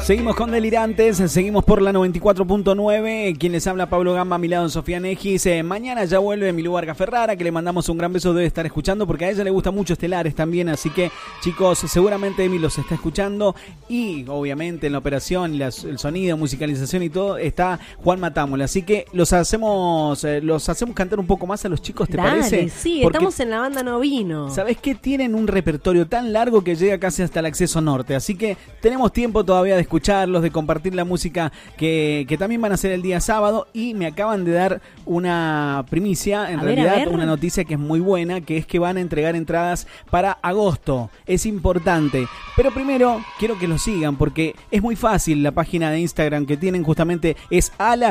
Seguimos con Delirantes, seguimos por la 94.9. Quien les habla, Pablo Gamba, a mi lado Sofía Nejis. Mañana ya vuelve mi lugar Ferrara, que le mandamos un gran beso, debe estar escuchando porque a ella le gusta mucho Estelares también. Así que, chicos, seguramente Emi los está escuchando. Y obviamente en la operación, el sonido, musicalización y todo, está Juan Matámola. Así que los hacemos cantar un poco más a los chicos, ¿te parece? Sí, porque estamos en la banda Novino. ¿Sabés qué? Tienen un repertorio tan largo que llega casi hasta el acceso norte. Así que tenemos tiempo todavía de escucharlos, de compartir la música que también van a hacer el día sábado. Y me acaban de dar una primicia, en realidad una noticia que es muy buena, que es que van a entregar entradas para agosto. Es importante, pero primero quiero que lo sigan porque es muy fácil. La página de Instagram que tienen justamente es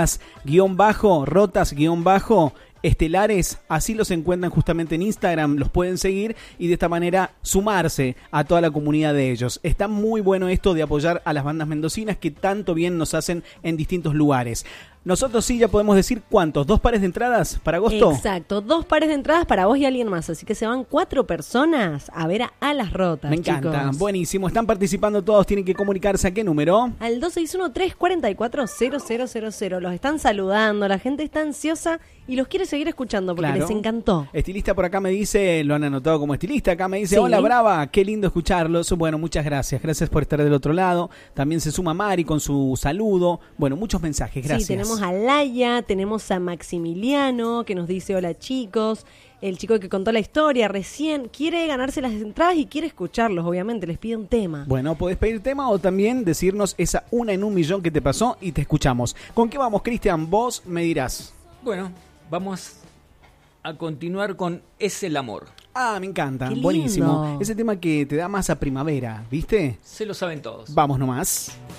alas-rotas-estelares, así los encuentran justamente en Instagram, los pueden seguir y de esta manera sumarse a toda la comunidad de ellos. Está muy bueno esto de apoyar a las bandas mendocinas que tanto bien nos hacen en distintos lugares. Nosotros sí ya podemos decir ¿cuántos? ¿2 pares de entradas para agosto? Exacto, 2 pares de entradas para vos y alguien más. Así que se van 4 personas a ver a Alas Rotas. Me encanta, chicos. Buenísimo. Están participando todos, tienen que comunicarse. ¿A qué número? Al 261-344-0000. Los están saludando, la gente está ansiosa y los quiere seguir escuchando porque les encantó. Estilista por acá me dice, lo han anotado como estilista, acá me dice, sí. Hola Brava, qué lindo escucharlos. Bueno, muchas gracias por estar del otro lado. También se suma Mari con su saludo. Bueno, muchos mensajes, gracias. Sí, tenemos a Laia, tenemos a Maximiliano que nos dice hola chicos, el chico que contó la historia recién quiere ganarse las entradas y quiere escucharlos, obviamente les pide un tema. Bueno, podés pedir tema o también decirnos esa 1 en 1.000.000 que te pasó y te escuchamos. ¿Con qué vamos, Cristian? Vos me dirás. Bueno, vamos a continuar con Es el amor. Ah, me encanta, buenísimo. Ese tema que te da más a primavera, ¿viste? Se lo saben todos. Vamos nomás.